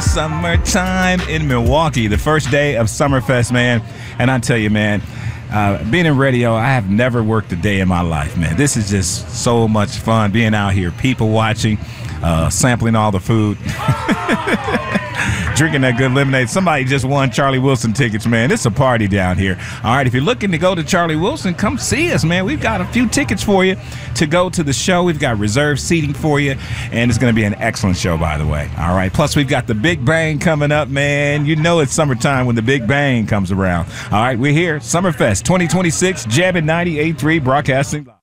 summertime in Milwaukee, the first day of Summerfest, man. And I tell you, man, being in radio, I have never worked a day in my life, man. This is just so much fun being out here, people watching, sampling all the food. Drinking that good lemonade. Somebody just won Charlie Wilson tickets, man. It's a party down here. All right, if you're looking to go to Charlie Wilson, come see us, man. We've got a few tickets for you to go to the show. We've got reserved seating for you, and it's going to be an excellent show, by the way. All right, plus we've got the Big Bang coming up, man. You know it's summertime when the Big Bang comes around. All right, we're here. Summerfest 2026, Jabbin' 98.3 broadcasting live.